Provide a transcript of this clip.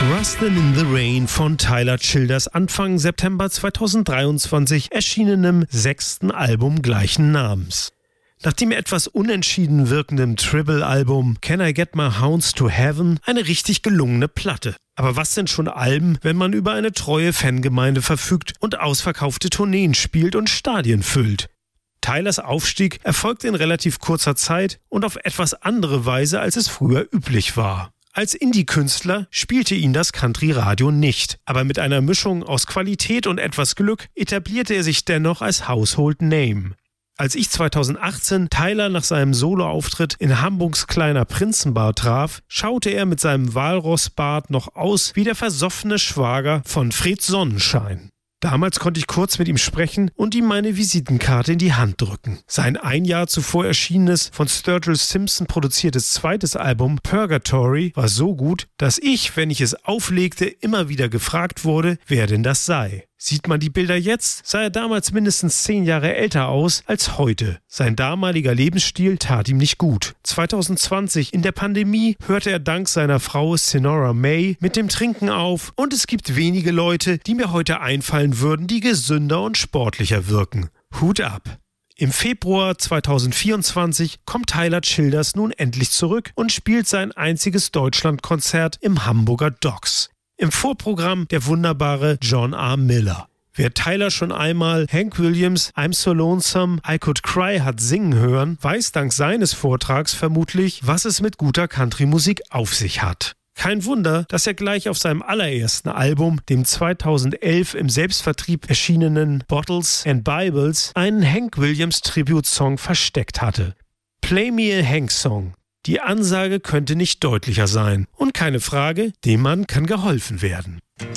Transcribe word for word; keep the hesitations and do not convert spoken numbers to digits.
Rustin' in the Rain von Tyler Childers, Anfang September zweitausenddreiundzwanzig erschienenem sechsten Album gleichen Namens. Nach dem etwas unentschieden wirkenden Tribble-Album Can I Get My Hounds to Heaven eine richtig gelungene Platte. Aber was sind schon Alben, wenn man über eine treue Fangemeinde verfügt und ausverkaufte Tourneen spielt und Stadien füllt? Tylers Aufstieg erfolgte in relativ kurzer Zeit und auf etwas andere Weise, als es früher üblich war. Als Indie-Künstler spielte ihn das Country-Radio nicht, aber mit einer Mischung aus Qualität und etwas Glück etablierte er sich dennoch als Household Name. Als ich zweitausendachtzehn Tyler nach seinem Soloauftritt in Hamburgs Kleiner Prinzenbar traf, schaute er mit seinem Walrossbart noch aus wie der versoffene Schwager von Fred Sonnenschein. Damals konnte ich kurz mit ihm sprechen und ihm meine Visitenkarte in die Hand drücken. Sein ein Jahr zuvor erschienenes, von Sturgill Simpson produziertes zweites Album Purgatory war so gut, dass ich, wenn ich es auflegte, immer wieder gefragt wurde, wer denn das sei. Sieht man die Bilder jetzt, sah er damals mindestens zehn Jahre älter aus als heute. Sein damaliger Lebensstil tat ihm nicht gut. zweitausendzwanzig, in der Pandemie, hörte er dank seiner Frau Sonora May mit dem Trinken auf und es gibt wenige Leute, die mir heute einfallen würden, die gesünder und sportlicher wirken. Hut ab! Im Februar zweitausendvierundzwanzig kommt Tyler Childers nun endlich zurück und spielt sein einziges Deutschlandkonzert im Hamburger Docks. Im Vorprogramm der wunderbare John R. Miller. Wer Tyler schon einmal Hank Williams I'm So Lonesome, I Could Cry hat singen hören, weiß dank seines Vortrags vermutlich, was es mit guter Country-Musik auf sich hat. Kein Wunder, dass er gleich auf seinem allerersten Album, dem zweitausendelf im Selbstvertrieb erschienenen Bottles and Bibles, einen Hank Williams Tribute-Song versteckt hatte. Play Me a Hank Song. Die Ansage könnte nicht deutlicher sein. Und keine Frage, dem Mann kann geholfen werden.